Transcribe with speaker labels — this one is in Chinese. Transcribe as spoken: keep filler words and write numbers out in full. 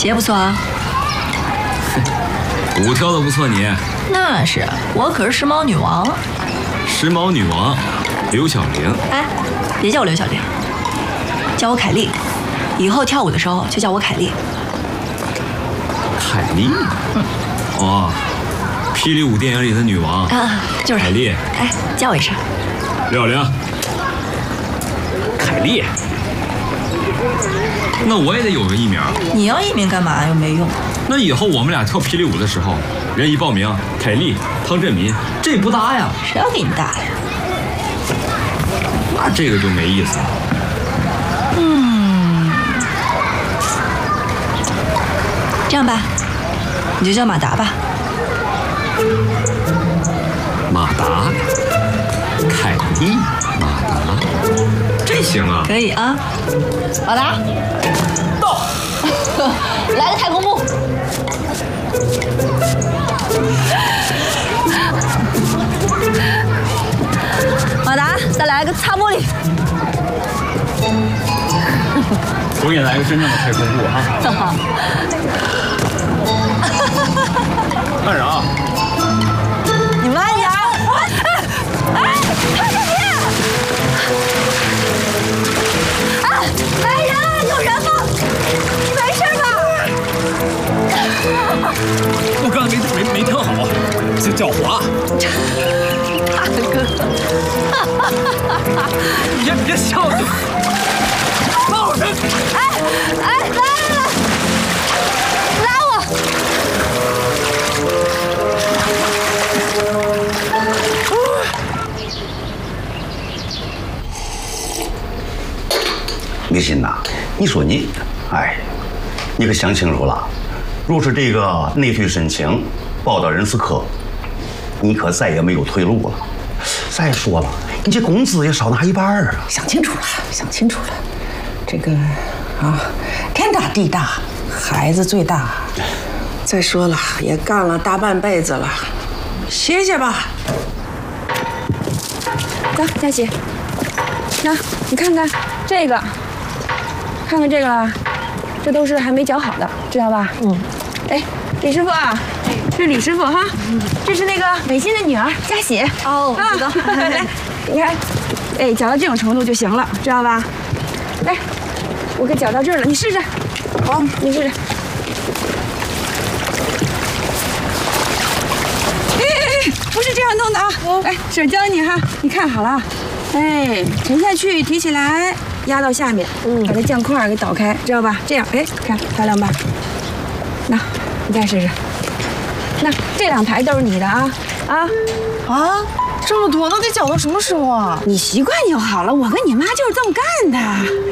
Speaker 1: 鞋不错啊。
Speaker 2: 舞跳的不错你。
Speaker 1: 那是，我可是时髦女王。
Speaker 2: 时髦女王，刘小玲。
Speaker 1: 哎，别叫我刘小玲，叫我凯丽。以后跳舞的时候就叫我凯丽。
Speaker 2: 凯丽。嗯、哦，霹雳舞电影里的女王
Speaker 1: 啊，就是
Speaker 2: 凯丽。
Speaker 1: 哎，叫我一声。
Speaker 2: 刘小玲。凯丽。那我也得有个艺名。
Speaker 1: 你要艺名干嘛？又没用。
Speaker 2: 那以后我们俩跳霹雳舞的时候，人一报名，凯丽、汤振民，这不搭呀？
Speaker 1: 谁要给你搭呀？
Speaker 2: 那这个就没意思了。
Speaker 1: 嗯，这样吧，你就叫马达吧。
Speaker 2: 马达，凯丽，马达，这行啊？
Speaker 1: 可以啊。马达，到，来个太空步。马达，再来个擦玻璃。
Speaker 2: 我给你来个真正的太空步哈。干啥？
Speaker 1: 你慢点！哎，哎，看这边！啊，来人了，有人吗？没事吧？
Speaker 2: 我刚才没没没听好，这叫滑。
Speaker 1: 大哥，
Speaker 2: 你别别笑我！拉我人！
Speaker 1: 哎哎，来来来，拉我！
Speaker 3: 李欣呐，你说你，哎，你可想清楚了。若是这个内推申请报到人事科，你可再也没有退路了。再说了，你这工资也少拿一半啊！
Speaker 4: 想清楚了，想清楚了。这个啊，天大地大，孩子最大。再说了，也干了大半辈子了，歇歇吧。
Speaker 5: 走，佳琪，那你看看这个，看看这个啦，这都是还没搅好的，知道吧？嗯。哎，李师傅啊，这是李师傅哈，这是那个美心的女儿佳喜。
Speaker 1: 哦，我知道。
Speaker 5: 来，你看，哎，搅到这种程度就行了，知道吧？来，我给搅到这儿了，你试试。好，你试试。哎哎哎，不是这样弄的啊！来，婶教你哈，你看好了。哎，沉下去，提起来，压到下面，嗯，把这酱块给倒开，知道吧？这样，哎，看漂亮吧？那，你再试试。那这两台都是你的啊啊
Speaker 4: 啊！这么多，那得搅到什么时候啊？
Speaker 5: 你习惯就好了。我跟你妈就是这么干的。